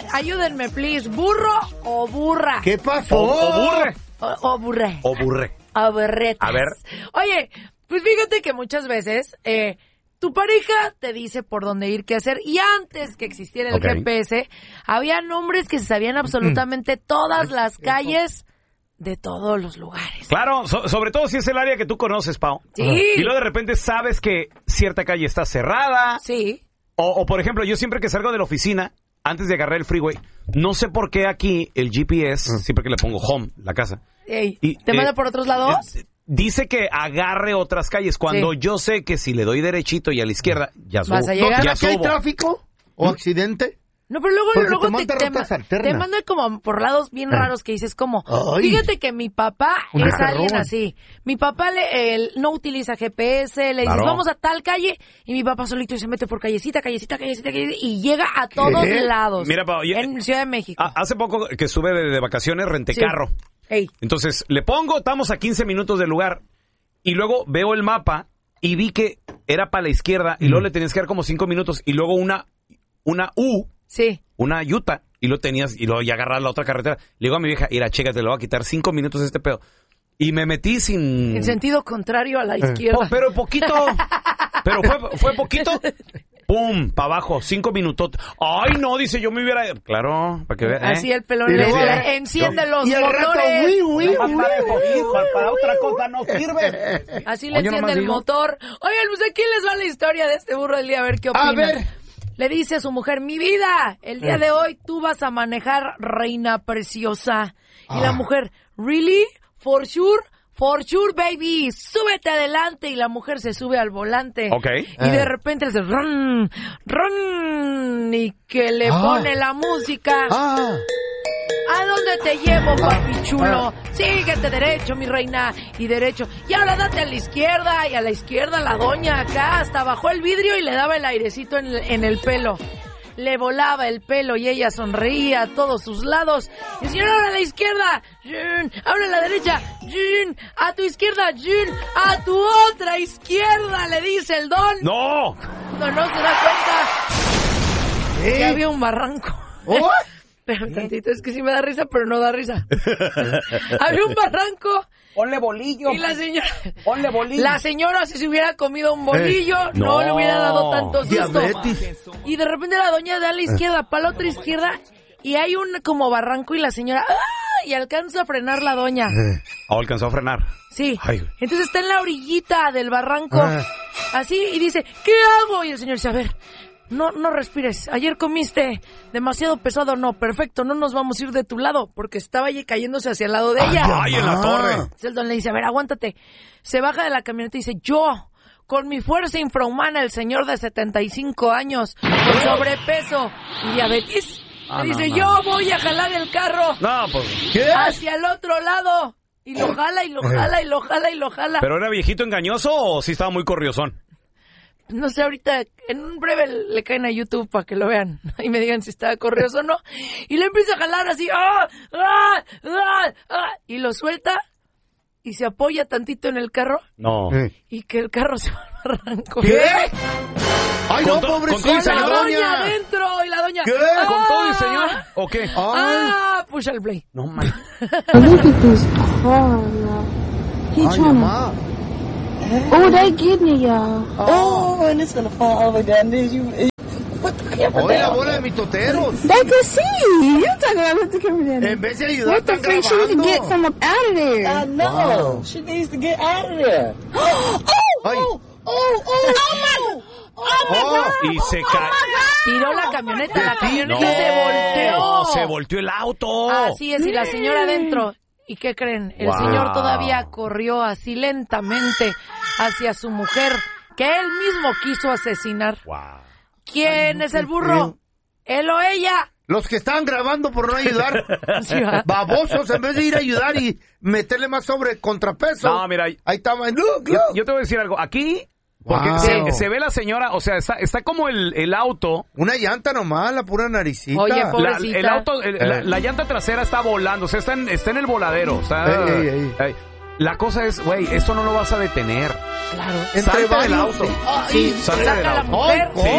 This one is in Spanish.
ayúdenme, please. ¿Burro o burra? ¿Qué pasó? O burre. O burre. O burre. A berretas. A ver. Oye, pues fíjate que muchas veces tu pareja te dice por dónde ir, qué hacer. Y antes que existiera el GPS, había nombres que se sabían absolutamente todas las calles de todos los lugares. Claro, sobre todo si es el área que tú conoces, Pau. Sí. Y luego de repente sabes que cierta calle está cerrada. Sí. O por ejemplo, yo siempre que salgo de la oficina, antes de agarrar el freeway, no sé por qué aquí el GPS, siempre que le pongo home, la casa. Ey, ¿te manda por otros lados? Dice que agarre otras calles, cuando yo sé que si le doy derechito y a la izquierda, ya subo. ¿Vas a llegar? ¿No será que hay tráfico o accidente? No, pero luego te manda manda como por lados bien raros que dices como, Ay. fíjate que mi papá Un es carrón. alguien así. Mi papá no utiliza GPS, le dices vamos a tal calle y mi papá solito se mete por callecita y llega a todos lados. Mira, Pau, en Ciudad de México. Hace poco que estuve de vacaciones, renté carro. Ey. Entonces le pongo, estamos a 15 minutos del lugar y luego veo el mapa y vi que era para la izquierda y luego le tenías que dar como 5 minutos y luego una U. Sí. Una yuta, y lo tenías, y luego ya agarrar la otra carretera. Le digo a mi vieja, mira, chécate, le voy a quitar 5 minutos este pedo. Y me metí sin... En sentido contrario a la izquierda. Pero poquito. Pero fue poquito. ¡Pum! Para abajo, 5 minutos. ¡Ay, no! Dice, yo me hubiera... Claro, para que vean. Así el pelón le enciende los motores. Para otra cosa no sirve. Así le enciende el motor. Oigan, pues aquí les va la historia de este burro del día, a ver qué opinan. A ver. Le dice a su mujer, mi vida, el día de hoy tú vas a manejar, reina preciosa. Y la mujer, ¿really? ¿For sure? For sure, baby, súbete adelante. Y la mujer se sube al volante. Ok. Y de repente le dice, run, run. Y que le pone la música. ¿A dónde te llevo, papi chulo? Síguete derecho, mi reina. Y derecho. Y ahora date a la izquierda. Y a la izquierda la doña acá. Hasta bajó el vidrio y le daba el airecito en el pelo. Le volaba el pelo y ella sonreía a todos sus lados. Y el señor, ahora a la izquierda. Ahora a la derecha. A tu izquierda. A tu otra izquierda, le dice el don. ¡No! No se da cuenta. Que había un barranco. Pero tantito, es que sí me da risa, pero no da risa. Había un barranco. Ponle bolillo. Y la señora... Ponle bolillo. La señora, si se hubiera comido un bolillo, no le hubiera dado tanto susto. Diabetes. Y de repente la doña da a la izquierda, para la otra izquierda, y hay un como barranco y la señora... ¡Ah! Y alcanza a frenar la doña. Alcanzó a frenar. Sí. Ay. Entonces está en la orillita del barranco. Así, y dice, ¿qué hago? Y el señor dice, a ver... No respires. Ayer comiste demasiado pesado. No, perfecto. No nos vamos a ir de tu lado porque estaba allí cayéndose hacia el lado de ella. ¡Ay, en la torre! Entonces el don le dice, a ver, aguántate. Se baja de la camioneta y dice, yo, con mi fuerza infrahumana, el señor de 75 años, con sobrepeso y diabetes, le dice, yo voy a jalar el carro No, pues... hacia el otro lado. Y lo jala, y lo jala, y lo jala, y lo jala. ¿Pero era viejito engañoso o sí estaba muy corriosón? No sé, ahorita en un breve le caen a YouTube para que lo vean y me digan si está corrioso o no. Y le empieza a jalar así, y lo suelta y se apoya tantito en el carro. No. Y que el carro se va al barranco. ¿Qué? ¡Ay, no, Con todo pobrecita! y La doña doña adentro y la doña... ¿Qué? ¿Con todo y señor? ¿O qué? Push el play. No, man. Look at this car, y'all. He Ay, trying mamá. Oh, they getting it, y'all. Oh, and it's gonna fall over down there. Put the camera Oye, la down. bola de mitoteros. They can see. You talking about with the camera down there. En vez de ayudar, What the están freak? She need to get grabando. some up out of there. I know. She needs to get out of there. Ay. Y se cae. Tiró la camioneta No, se volteó. se volteó el auto. Así es, y la señora adentro. ¿Y qué creen? El señor todavía corrió así lentamente hacia su mujer, que él mismo quiso asesinar. Wow. ¿Quién es el burro? ¿Él o ella? Los que estaban grabando por no ayudar. Sí, ¿verdad? Babosos, en vez de ir a ayudar y meterle más sobre contrapeso. No, mira. Ahí estaba. Look. Yo te voy a decir algo. Aquí, porque Wow. se ve la señora, o sea, está como el auto. Una llanta nomás, la pura naricita. Oye, La, pobrecita. el auto, la llanta trasera está volando, o sea, está en el voladero. Está, Ey. La cosa es, güey, esto no lo vas a detener. Claro. Entre Salte del varios, auto. sí. Saca a la mujer. Sí.